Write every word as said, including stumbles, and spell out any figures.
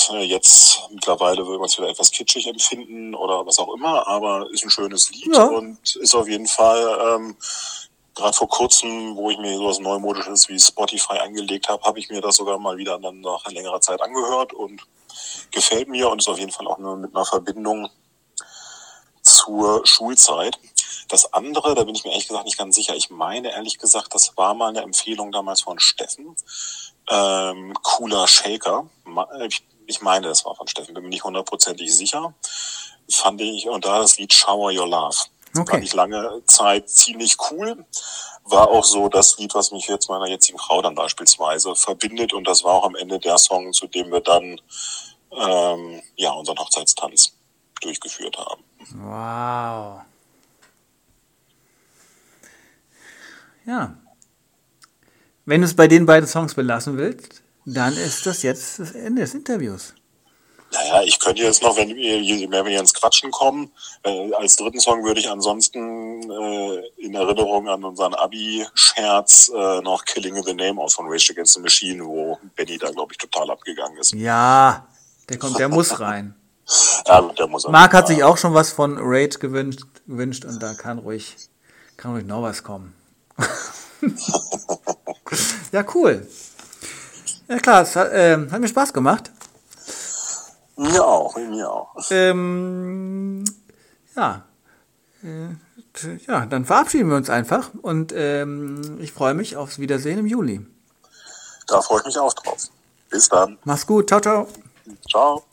vielleicht äh, jetzt mittlerweile würde man es wieder etwas kitschig empfinden oder was auch immer, aber ist ein schönes Lied Ja. und ist auf jeden Fall, ähm, gerade vor kurzem, wo ich mir sowas Neumodisches wie Spotify angelegt habe, habe ich mir das sogar mal wieder dann nach längerer Zeit angehört und gefällt mir und ist auf jeden Fall auch nur mit einer Verbindung zur Schulzeit. Das andere, da bin ich mir ehrlich gesagt nicht ganz sicher. Ich meine ehrlich gesagt, das war mal eine Empfehlung damals von Steffen. Ähm, Cooler Shaker. Ich, ich meine, das war von Steffen, bin mir nicht hundertprozentig sicher. Fand ich, und da das Lied Shower Your Love. Okay. Fand ich lange Zeit ziemlich cool. War auch so das Lied, was mich jetzt meiner jetzigen Frau dann beispielsweise verbindet. Und das war auch am Ende der Song, zu dem wir dann ähm, ja unseren Hochzeitstanz durchgeführt haben. Wow. Ja. Wenn du es bei den beiden Songs belassen willst, dann ist das jetzt das Ende des Interviews. Naja, ich könnte jetzt noch, wenn wir, je mehr wir ins Quatschen kommen, äh, als dritten Song würde ich ansonsten äh, in Erinnerung an unseren Abi-Scherz äh, noch Killing in the Name aus von Rage Against the Machine, wo Benny da, glaube ich, total abgegangen ist. Ja, der kommt, der muss rein. Ja, der muss Marc hat sich auch schon was von Rage gewünscht, gewünscht und da kann ruhig, kann ruhig noch was kommen. Ja, cool. Ja klar, es hat, äh, hat mir Spaß gemacht. Mir auch, mir auch. Ähm, ja. Äh, ja, dann verabschieden wir uns einfach und ähm, ich freue mich aufs Wiedersehen im Juli. Da freue ich mich auch drauf. Bis dann. Mach's gut, ciao, ciao. Ciao.